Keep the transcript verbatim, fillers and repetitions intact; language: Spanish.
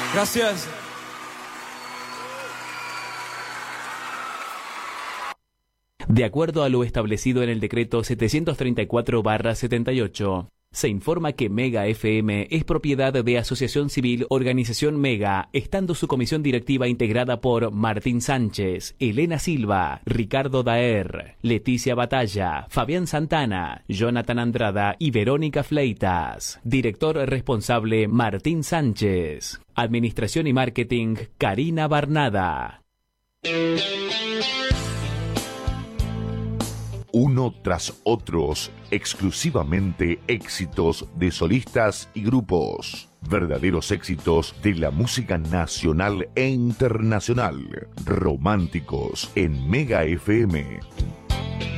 Gracias. De acuerdo a lo establecido en el decreto setecientos treinta y cuatro barra setenta y ocho, se informa que Mega F M es propiedad de Asociación Civil Organización Mega, estando su comisión directiva integrada por Martín Sánchez, Elena Silva, Ricardo Daer, Leticia Batalla, Fabián Santana, Jonathan Andrada y Verónica Fleitas. Director responsable Martín Sánchez. Administración y Marketing Karina Barnada. Uno tras otros, exclusivamente éxitos de solistas y grupos. Verdaderos éxitos de la música nacional e internacional. Románticos en Mega F M.